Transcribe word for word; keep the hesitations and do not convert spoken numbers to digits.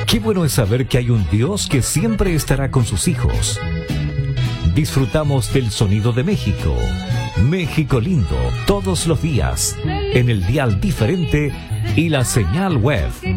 Qué bueno es saber que hay un Dios que siempre estará con sus hijos. Disfrutamos del sonido de México. México lindo, todos los días, en el dial diferente y la señal web